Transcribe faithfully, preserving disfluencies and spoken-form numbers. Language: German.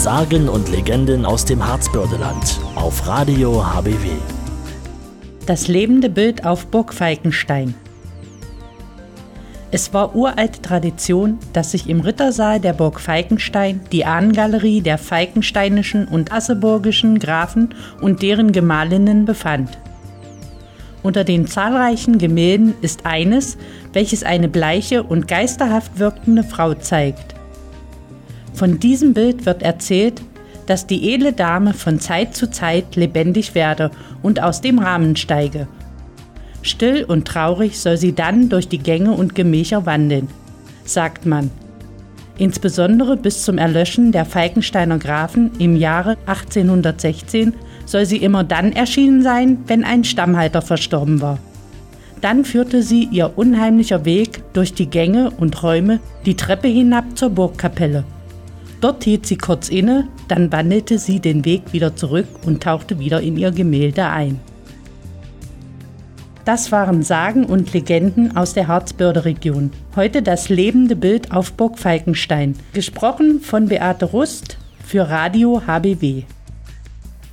Sagen und Legenden aus dem Harzbördeland auf Radio H B W. Das lebende Bild auf Burg Falkenstein. Es war uralte Tradition, dass sich im Rittersaal der Burg Falkenstein die Ahnengalerie der falkensteinischen und asseburgischen Grafen und deren Gemahlinnen befand. Unter den zahlreichen Gemälden ist eines, welches eine bleiche und geisterhaft wirkende Frau zeigt. Von diesem Bild wird erzählt, dass die edle Dame von Zeit zu Zeit lebendig werde und aus dem Rahmen steige. Still und traurig soll sie dann durch die Gänge und Gemächer wandeln, sagt man. Insbesondere bis zum Erlöschen der Falkensteiner Grafen im Jahre achtzehnhundertsechzehn soll sie immer dann erschienen sein, wenn ein Stammhalter verstorben war. Dann führte sie ihr unheimlicher Weg durch die Gänge und Räume die Treppe hinab zur Burgkapelle. Dort hielt sie kurz inne, dann wandelte sie den Weg wieder zurück und tauchte wieder in ihr Gemälde ein. Das waren Sagen und Legenden aus der Harzbörde-Region. Heute das lebende Bild auf Burg Falkenstein. Gesprochen von Beate Rust für Radio H B W.